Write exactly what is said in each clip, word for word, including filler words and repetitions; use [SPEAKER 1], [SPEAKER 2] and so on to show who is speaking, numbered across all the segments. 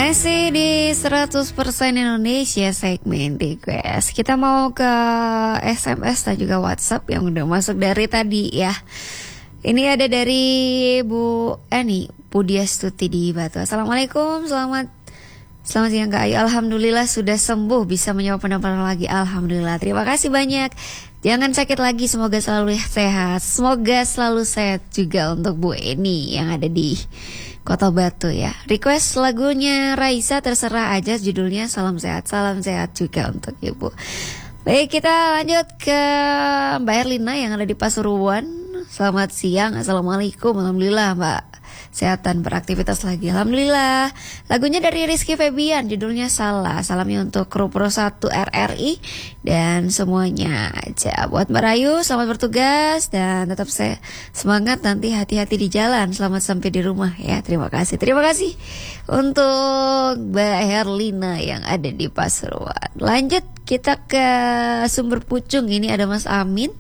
[SPEAKER 1] Masih di seratus persen Indonesia segmen request. Kita mau ke S M S dan juga WhatsApp yang udah masuk dari tadi ya. Ini ada dari Bu Eni Pudiastuti di Batu. Assalamualaikum, selamat Selamat siang Kak Ayu. Alhamdulillah sudah sembuh, bisa menjawab pendapatan lagi. Alhamdulillah, terima kasih banyak. Jangan sakit lagi, semoga selalu sehat. Semoga selalu sehat juga untuk Bu Eni yang ada di Kota Batu ya. Request lagunya Raisa, terserah aja judulnya. Salam sehat, salam sehat juga untuk Ibu. Baik, kita lanjut ke Mbak Erlina yang ada di Pasuruan. Selamat siang, Assalamualaikum. Alhamdulillah Mbak sehat dan beraktivitas lagi. Alhamdulillah. Lagunya dari Rizky Febian, judulnya Salah. Salamnya untuk kru Pro satu R R I dan semuanya aja. Buat Mbak Rayu, selamat bertugas dan tetap se- semangat, nanti hati-hati di jalan. Selamat sampai di rumah ya. Terima kasih. Terima kasih untuk Mbak Herlina yang ada di Pasuruan. Lanjut kita ke Sumber Pucung. Ini ada Mas Amin.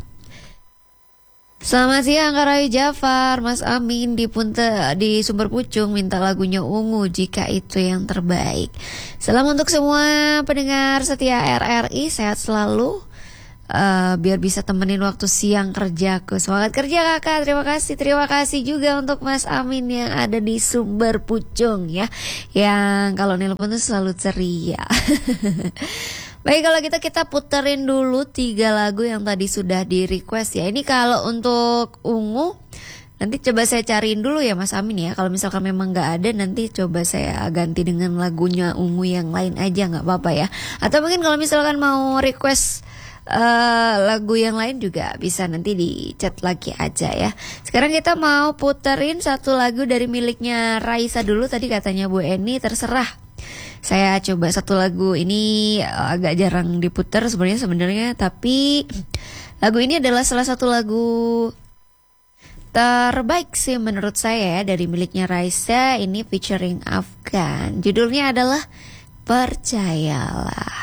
[SPEAKER 1] Selamat siang Kak Rayu Jafar, Mas Amin di Punte di Sumber Pucung minta lagunya Ungu jika itu yang terbaik. Salam untuk semua pendengar setia R R I, sehat selalu. Uh, biar bisa temenin waktu siang kerjaku. Semangat kerja kakak, terima kasih. Terima kasih juga untuk Mas Amin yang ada di Sumber Pucung ya, yang kalau nelpon tuh selalu ceria. Baik, kalau gitu kita puterin dulu tiga lagu yang tadi sudah di request ya. Ini kalau untuk Ungu nanti coba saya cariin dulu ya Mas Amin ya. Kalau misalkan memang gak ada, nanti coba saya ganti dengan lagunya Ungu yang lain aja, gak apa-apa ya. Atau mungkin kalau misalkan mau request uh, lagu yang lain juga bisa, nanti di chat lagi aja ya. Sekarang kita mau puterin satu lagu dari miliknya Raisa dulu. Tadi katanya Bu Eni, terserah. Saya coba satu lagu ini, agak jarang diputar sebenarnya sebenarnya, tapi lagu ini adalah salah satu lagu terbaik sih menurut saya ya, dari miliknya Raisa. Ini featuring Afgan. Judulnya adalah Percayalah.